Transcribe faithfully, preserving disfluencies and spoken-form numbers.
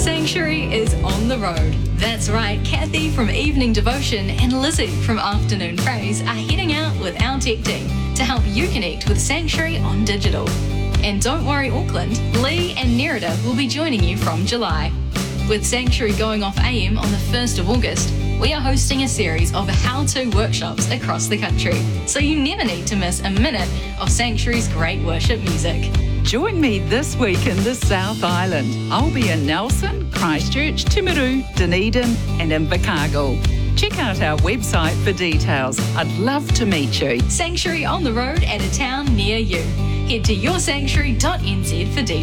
Sanctuary is on the road. That's right, Kathy from Evening Devotion and Lizzie from Afternoon Praise are heading out with our tech team to help you connect with Sanctuary on digital. And don't worry, Auckland, Lee and Nerida will be joining you from July. With Sanctuary going off A M on the first of August, we are hosting a series of how-to workshops across the country, so you never need to miss a minute of Sanctuary's great worship music. Join me this week in the South Island. I'll be in Nelson, Christchurch, Timaru, Dunedin and Invercargill. Check out our website for details. I'd love to meet you. Sanctuary on the road at a town near you. Head to your sanctuary dot n z for details.